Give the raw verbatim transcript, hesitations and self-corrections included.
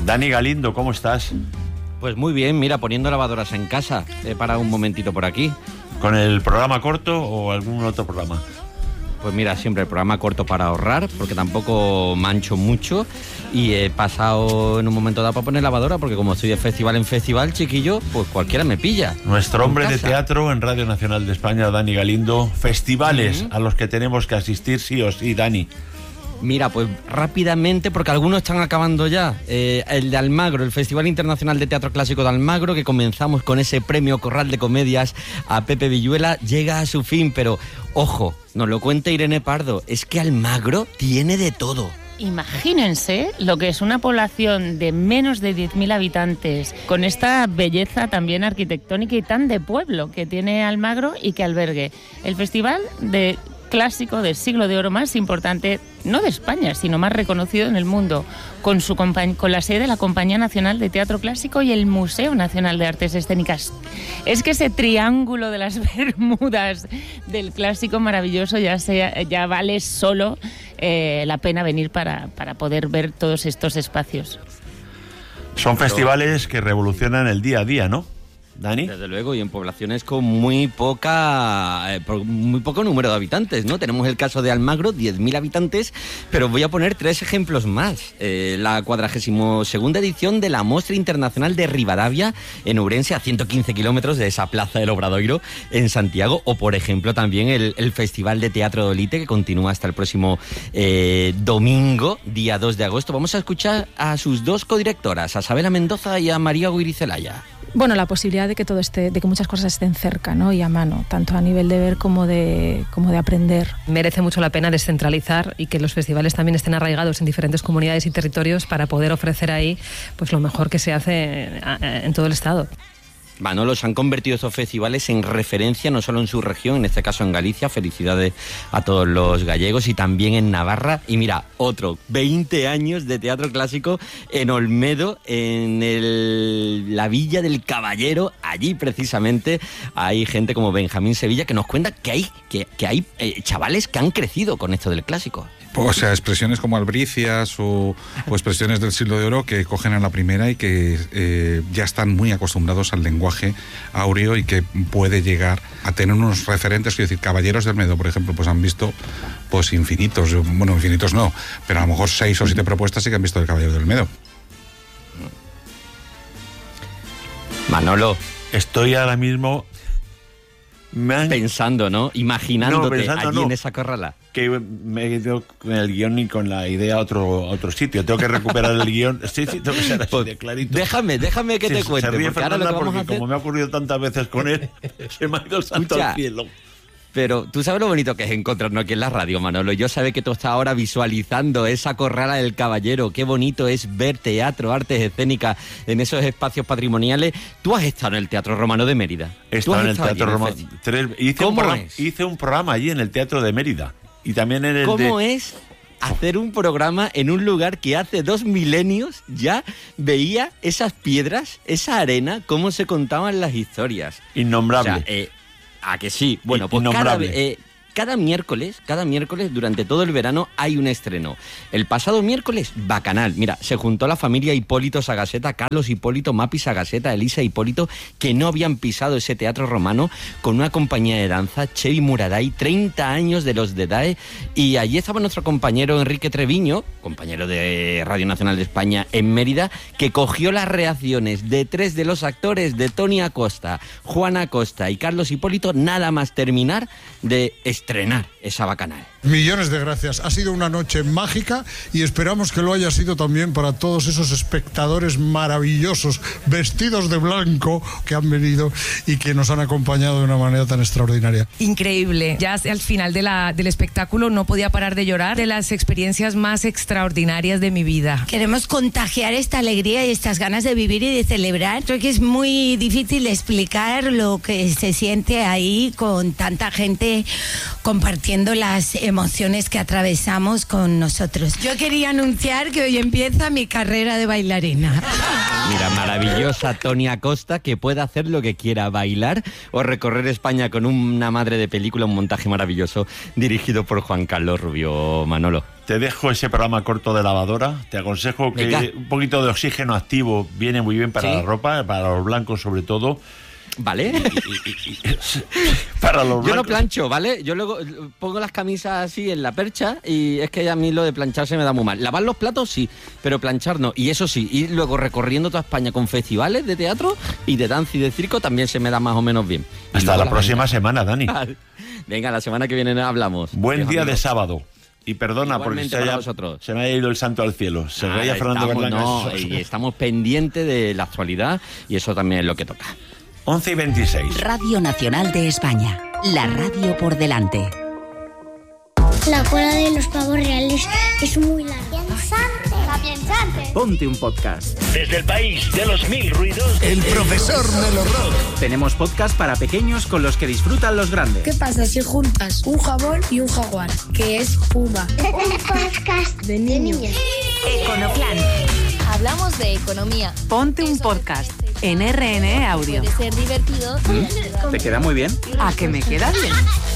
Dani Galindo, ¿cómo estás? Pues muy bien, mira, poniendo lavadoras en casa. He parado un momentito por aquí. ¿Con el programa corto o algún otro programa? Pues mira, siempre el programa corto para ahorrar, porque tampoco mancho mucho. Y he pasado en un momento dado para poner lavadora, porque como estoy de festival en festival, chiquillo, pues cualquiera me pilla. Nuestro hombre de teatro en Radio Nacional de España, Dani Galindo. Festivales uh-huh. a los que tenemos que asistir sí o sí, Dani. Mira, pues rápidamente, porque algunos están acabando ya. Eh, el de Almagro, el Festival Internacional de Teatro Clásico de Almagro, que comenzamos con ese premio Corral de Comedias a Pepe Villuela, llega a su fin, pero ojo, nos lo cuenta Irene Pardo, es que Almagro tiene de todo. Imagínense lo que es una población de menos de diez mil habitantes, con esta belleza también arquitectónica y tan de pueblo que tiene Almagro y que albergue el Festival de Clásico del siglo de oro más importante, no de España, sino más reconocido en el mundo, con, su compa- con la sede de la Compañía Nacional de Teatro Clásico y el Museo Nacional de Artes Escénicas. Es que ese triángulo de las Bermudas del clásico maravilloso ya, sea, ya vale solo eh, la pena venir para, para poder ver todos estos espacios. Son festivales que revolucionan el día a día, ¿no, Dani? Desde luego, y en poblaciones con muy poca eh, muy poco número de habitantes, ¿no? Tenemos el caso de Almagro, diez mil habitantes, pero voy a poner tres ejemplos más. Eh, la cuadragésima segunda edición de la Mostra Internacional de Rivadavia en Ourense, a ciento quince kilómetros de esa plaza del Obradoiro en Santiago, o por ejemplo también el, el Festival de Teatro de Olite, que continúa hasta el próximo eh, domingo, día dos de agosto. Vamos a escuchar a sus dos codirectoras, a Sabela Mendoza y a María Guiricelaya. Bueno, la posibilidad de que todo esté, de que muchas cosas estén cerca, ¿no? Y a mano, tanto a nivel de ver como de, como de aprender. Merece mucho la pena descentralizar y que los festivales también estén arraigados en diferentes comunidades y territorios para poder ofrecer ahí pues lo mejor que se hace en todo el estado. Manolo, se han convertido estos festivales en referencia no solo en su región, en este caso en Galicia, felicidades a todos los gallegos, y también en Navarra. Y mira, otro, veinte años de teatro clásico en Olmedo, en el, la Villa del Caballero. Allí precisamente hay gente como Benjamín Sevilla que nos cuenta que hay, que, que hay eh, chavales que han crecido con esto del clásico. O sea, expresiones como albricias o, o expresiones del siglo de oro que cogen a la primera y que eh, ya están muy acostumbrados al lenguaje áureo y que puede llegar a tener unos referentes. Quiero decir, Caballeros del Olmedo, por ejemplo, pues han visto pues infinitos, bueno, infinitos no, pero a lo mejor seis o siete propuestas sí que han visto el Caballero del Olmedo. Manolo, estoy ahora mismo me han... pensando, ¿no? Imaginándote no, pensando, allí no. en esa corrala. Que me he ido con el guión y con la idea a otro, a otro sitio. Tengo que recuperar el guión. Sí, sí, tengo que ser así de clarito. Déjame, déjame que sí, te cuente. Se ríe porque Fernanda ahora lo que porque vamos a hacer... como me ha ocurrido tantas veces con él, se me ha ido el santo Escucha, al cielo. Pero tú sabes lo bonito que es encontrarnos aquí en la radio, Manolo. Yo sé que tú estás ahora visualizando esa corrala del Caballero. Qué bonito es ver teatro, artes escénicas en esos espacios patrimoniales. Tú has estado en el Teatro Romano de Mérida. He estado en el Teatro Romano. Hice, ¿Cómo un es? hice un programa allí en el Teatro de Mérida. Y también en el ¿Cómo de... es hacer un programa en un lugar que hace dos milenios ya veía esas piedras, esa arena, cómo se contaban las historias? Innombrable. O sea, eh, ¿a que sí? Bueno, pues cada, eh, cada miércoles, cada miércoles durante todo el verano hay un estreno. El pasado miércoles, Bacanal. Mira, se juntó la familia Hipólito Sagaseta, Carlos Hipólito, Mapi Sagaseta, Elisa Hipólito, que no habían pisado ese teatro romano, con una compañía de danza, Chevi Muraday, treinta años de los de D A E, y allí estaba nuestro compañero Enrique Treviño, compañero de Radio Nacional de España en Mérida, que cogió las reacciones de tres de los actores, de Tony Acosta, Juana Acosta y Carlos Hipólito, nada más terminar de estrenar esa Bacanal. Millones de gracias. Ha sido una noche mágica y esperamos que lo haya sido también para todos esos espectadores maravillosos, vestidos de blanco, que han venido y que nos han acompañado de una manera tan extraordinaria. Increíble. Ya al final de la, del espectáculo no podía parar de llorar, de las experiencias más extraordinarias de mi vida. Queremos contagiar esta alegría y estas ganas de vivir y de celebrar. Creo que es muy difícil explicar lo que se siente ahí con tanta gente compartiendo las emociones que atravesamos con nosotros. Yo quería anunciar que hoy empieza mi carrera de bailarina. Mira, maravillosa Tony Acosta, que puede hacer lo que quiera, bailar o recorrer España con una madre de película, un montaje maravilloso dirigido por Juan Carlos Rubio. Manolo. te dejo ese programa corto de lavadora. Te aconsejo que Venga. un poquito de oxígeno activo viene muy bien para ¿Sí? la ropa, para los blancos sobre todo. ¿Vale? Y, y, y, para los blancos. Yo no plancho, ¿vale? Yo luego pongo las camisas así en la percha y es que a mí lo de planchar se me da muy mal. Lavar los platos sí, pero planchar no. Y eso sí, ir luego recorriendo toda España con festivales de teatro y de danza y de circo también se me da más o menos bien. Y Hasta la la próxima semana, Dani. Venga, la semana que viene hablamos. Buen día amigos. de sábado. Y perdona porque Igualmente se, para haya, vosotros. se me ha ido el santo al cielo. Se Ah, vaya Fernando estamos, Berlanga. no, y estamos pendientes de la actualidad y eso también es lo que toca. once y veintiséis. Radio Nacional de España. La radio por delante. La cola de los pavos reales es muy larga. Piensante. La piensante. Ponte un podcast. Desde el país de los mil ruidos, El profesor Melo Rock. Tenemos podcast para pequeños con los que disfrutan los grandes. ¿Qué pasa si juntas un jabón y un jaguar? Que es Puma. Un podcast de niños. Econoplan. Hablamos de economía. Ponte un podcast en R N E Audio. Puede ser divertido. ¿Te queda muy bien? ¿A que me queda bien?